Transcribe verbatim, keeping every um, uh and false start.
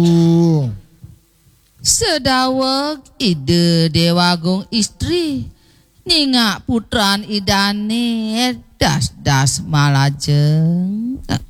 Sedaweg ide dewagung istri ningak putran idane das-das malajeng.